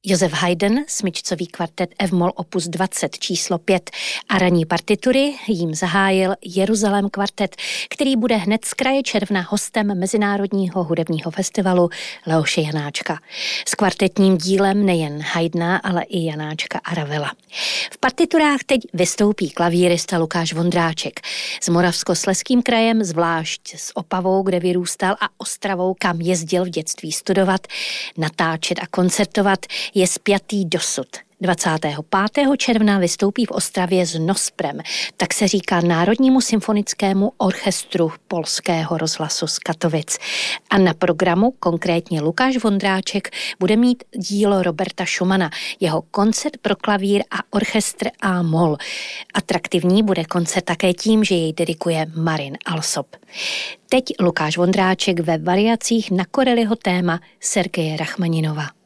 Josef Haydn, smyčcový kvartet F-moll opus 20 číslo 5 a ranní partitury jím zahájil Jeruzalém kvartet, který bude hned z kraje června hostem Mezinárodního hudebního festivalu Leoše Janáčka. S kvartetním dílem nejen Haydna, ale i Janáčka a Ravela. V partiturách teď vystoupí klavírista Lukáš Vondráček. S Moravskoslezským krajem, zvlášť s Opavou, kde vyrůstal, a Ostravou, kam jezdil v dětství studovat, natáčet a koncertovat, je spjatý dosud. 25. června vystoupí v Ostravě s Nosprem, tak se říká Národnímu symfonickému orchestru Polského rozhlasu z Katovic. A na programu konkrétně Lukáš Vondráček bude mít dílo Roberta Schumana, jeho koncert pro klavír a orchestr A-moll. Atraktivní bude koncert také tím, že jej dedikuje Marin Alsop. Teď Lukáš Vondráček ve variacích na Corelliho téma Sergeje Rachmaninova.